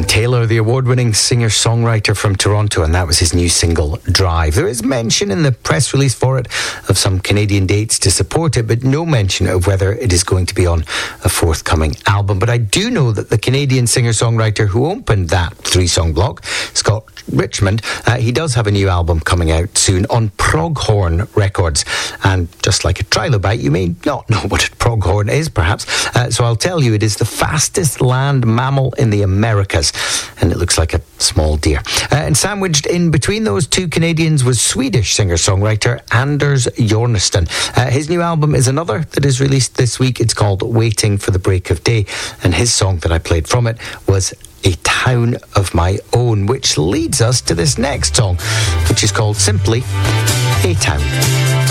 Wayne Taylor, the award-winning singer-songwriter from Toronto, and that was his new single, Drive. There is mention in the press release for it of some Canadian dates to support it, but no mention of whether it is going to be on a forthcoming album. But I do know that the Canadian singer-songwriter who opened that three-song block, Scott Richmond, he does have a new album coming out soon on Pronghorn Records. And just like a trilobite, you may not know what a pronghorn is, perhaps. So I'll tell you, it is the fastest land mammal in the Americas, and it looks like a small deer. And sandwiched in between those two Canadians was Swedish singer-songwriter Anders Jornesson. His new album is another that is released this week. It's called Waiting for the Break of Day, and his song that I played from it was A Town of My Own, which leads us to this next song, which is called simply A Town.